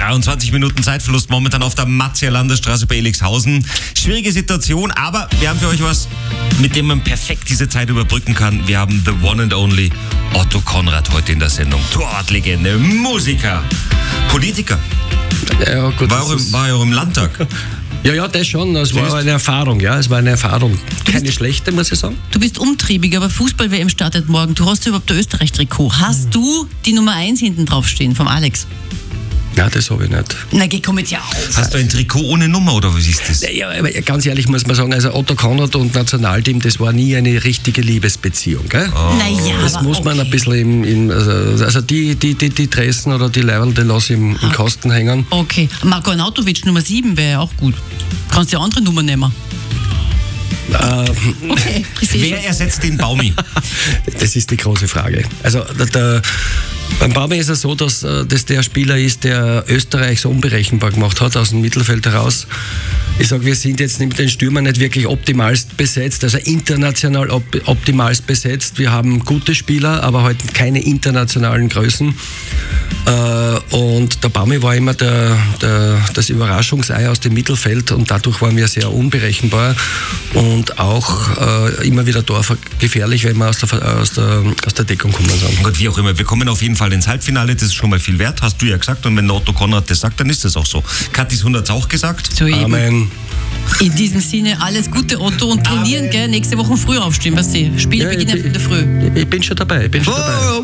22 Minuten Zeitverlust momentan auf der Matzier Landesstraße bei Elixhausen. Schwierige Situation, aber wir haben für euch was, mit dem man perfekt diese Zeit überbrücken kann. Wir haben the one and only Otto Konrad heute in der Sendung. Torwartlegende, Musiker, Politiker. Ja, gut, war ja auch im Landtag. Ja, das schon. Es war eine Erfahrung, ja. Es war eine Erfahrung. Keine schlechte, muss ich sagen. Du bist umtriebig, aber Fußball-WM startet morgen. Du hast überhaupt ein Österreich-Trikot. Hast du die Nummer 1 hinten drauf stehen vom Alex? Nein, das habe ich nicht. Na, geh, komm jetzt ja auf. Hast du ein Trikot ohne Nummer oder was ist das? Ja, aber ganz ehrlich muss man sagen, also Otto Konrad und Nationalteam, das war nie eine richtige Liebesbeziehung, gell? Oh. Naja, Das muss man ein bisschen also die Dressen oder die Leiberl, die lasse ich im Kasten hängen. Okay. Marko Arnautovic Nummer 7 wäre ja auch gut. Kannst du ja andere Nummer nehmen. Okay. Wer ersetzt den Baumi? Das ist die große Frage. Also beim Baumi ist es so, dass das der Spieler ist, der Österreich so unberechenbar gemacht hat, aus dem Mittelfeld heraus. Ich sage, wir sind jetzt mit den Stürmern nicht wirklich optimalst besetzt, also international optimalst besetzt. Wir haben gute Spieler, aber halt keine internationalen Größen. Und der Baumi war immer das Überraschungsei aus dem Mittelfeld und dadurch waren wir sehr unberechenbar und auch immer wieder torgefährlich, wenn wir aus der Deckung kommen. Gott, wie auch immer, wir kommen auf jeden Fall ins Halbfinale, das ist schon mal viel wert, hast du ja gesagt, und wenn der Otto Konrad das sagt, dann ist das auch so. Kathis 100 hat es auch gesagt. So eben. Amen. In diesem Sinne, alles Gute, Otto, und trainieren, gell? Nächste Woche früh aufstehen, weißt du? Spiele beginnen in der Früh. Ich bin schon dabei.